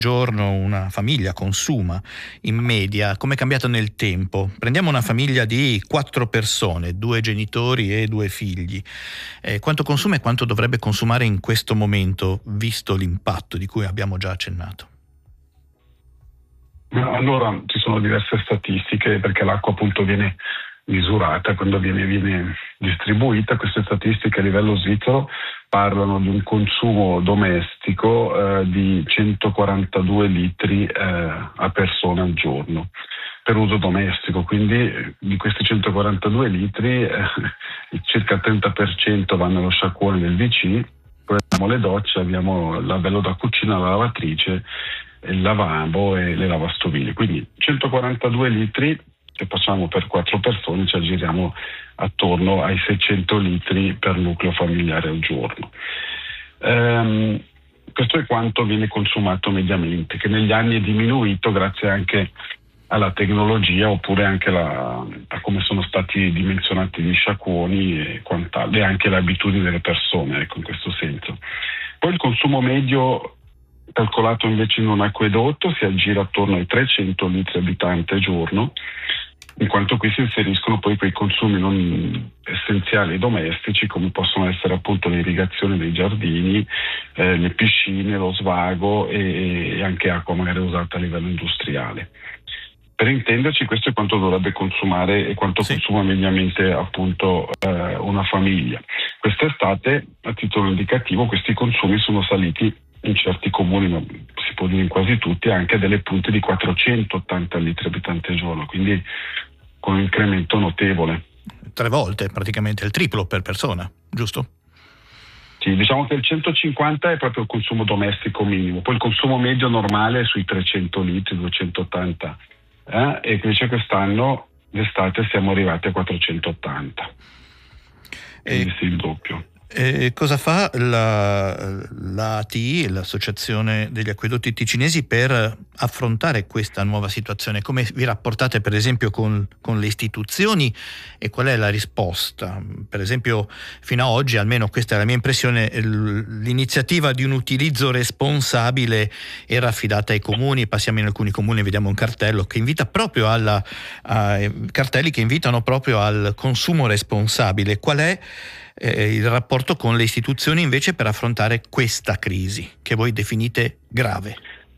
giorno una famiglia consuma in media, come è cambiato nel tempo. Prendiamo una famiglia di 4 persone, 2 genitori e 2 figli. Quanto consuma e quanto dovrebbe consumare in questo momento, visto l'impatto di cui abbiamo già accennato? Allora, ci sono diverse statistiche perché l'acqua appunto viene misurata quando viene distribuita. Queste statistiche a livello svizzero parlano di un consumo domestico di 142 litri a persona al giorno per uso domestico, quindi di questi 142 litri circa il 30% vanno allo sciacquone del WC, poi abbiamo le docce, abbiamo il lavello da cucina, la lavatrice, il lavabo e le lavastoviglie, quindi 142 litri. Se facciamo per 4 persone ci aggiriamo attorno ai 600 litri per nucleo familiare al giorno. Questo è quanto viene consumato mediamente, che negli anni è diminuito grazie anche alla tecnologia oppure anche a come sono stati dimensionati gli sciacquoni e quant'altro, e anche le abitudini delle persone, ecco, in questo senso. Poi il consumo medio calcolato invece in un acquedotto si aggira attorno ai 300 litri abitante giorno, in quanto qui si inseriscono poi quei consumi non essenziali domestici come possono essere appunto l'irrigazione dei giardini, le piscine, lo svago e anche acqua magari usata a livello industriale. Per intenderci, questo è quanto dovrebbe consumare e quanto consuma mediamente appunto una famiglia. Quest'estate, a titolo indicativo, questi consumi sono saliti in certi comuni, ma si può dire in quasi tutti, anche delle punte di 480 litri abitanti al giorno, quindi con un incremento notevole. 3 volte, praticamente il triplo per persona, giusto? Sì, diciamo che il 150 è proprio il consumo domestico minimo, poi il consumo medio normale è sui 300 litri, 280, e invece quest'anno d'estate siamo arrivati a 480, quindi sì, il doppio. Cosa fa l'ATI, l'Associazione degli Acquedotti Ticinesi, per affrontare questa nuova situazione? Come vi rapportate per esempio con le istituzioni e qual è la risposta? Per esempio fino ad oggi, almeno questa è la mia impressione, l'iniziativa di un utilizzo responsabile era affidata ai comuni. Passiamo in alcuni comuni e vediamo un cartello che invita proprio cartelli che invitano proprio al consumo responsabile. Qual è il rapporto con le istituzioni invece per affrontare questa crisi che voi definite grave?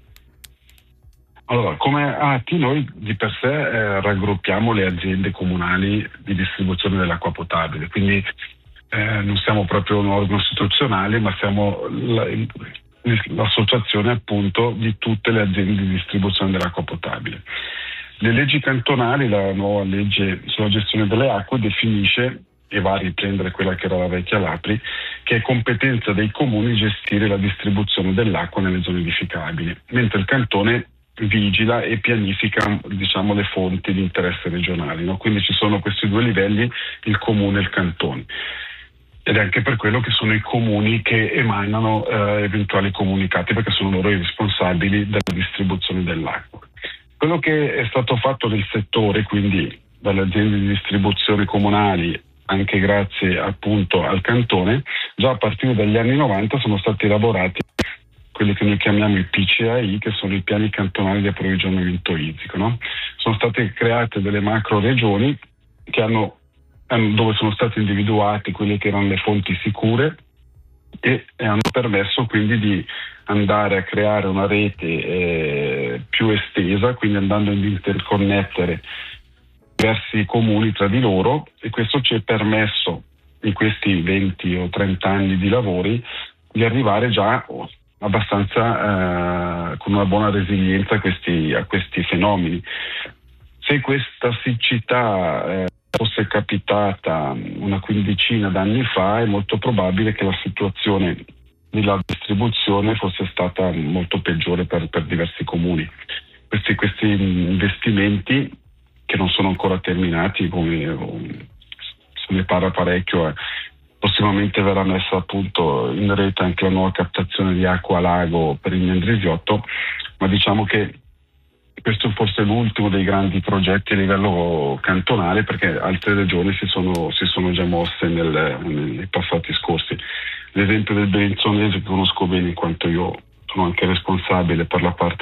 Allora, come ATI noi di per sé raggruppiamo le aziende comunali di distribuzione dell'acqua potabile, quindi non siamo proprio un organo istituzionale, ma siamo l'associazione appunto di tutte le aziende di distribuzione dell'acqua potabile. Le leggi cantonali, la nuova legge sulla gestione delle acque definisce, e va a riprendere quella che era la vecchia LAPRI, che è competenza dei comuni gestire la distribuzione dell'acqua nelle zone edificabili, mentre il cantone vigila e pianifica, diciamo, le fonti di interesse regionali, no? Quindi ci sono questi 2 livelli, il comune e il cantone. Ed è anche per quello che sono i comuni che emanano eventuali comunicati, perché sono loro i responsabili della distribuzione dell'acqua. Quello che è stato fatto nel settore, quindi dalle aziende di distribuzione comunali, anche grazie appunto al cantone, già a partire dagli anni 90 sono stati elaborati quelli che noi chiamiamo i PCAI, che sono i piani cantonali di approvvigionamento idrico, no? Sono state create delle macro regioni dove sono state individuate quelle che erano le fonti sicure e hanno permesso quindi di andare a creare una rete più estesa, quindi andando ad interconnettere diversi comuni tra di loro, e questo ci è permesso in questi 20 o 30 anni di lavori di arrivare già abbastanza con una buona resilienza a questi fenomeni. Se questa siccità fosse capitata una quindicina d'anni fa, è molto probabile che la situazione della distribuzione fosse stata molto peggiore per diversi comuni. Questi investimenti, che non sono ancora terminati, come se ne parla parecchio, prossimamente verrà messa appunto in rete anche la nuova captazione di acqua a lago per il Mendrisiotto, ma diciamo che questo è forse l'ultimo dei grandi progetti a livello cantonale, perché altre regioni si sono già mosse nei passati scorsi. L'esempio del Bellinzonese che conosco bene, in quanto io sono anche responsabile per la parte